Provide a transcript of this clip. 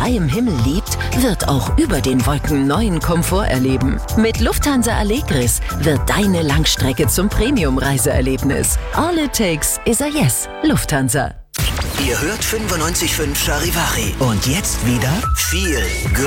freiem Himmel liebt, wird auch über den Wolken neuen Komfort erleben. Mit Lufthansa Allegris wird deine Langstrecke zum Premium-Reiseerlebnis. All it takes is a yes. Lufthansa. Ihr hört 95.5 Charivari. Und jetzt wieder viel Good.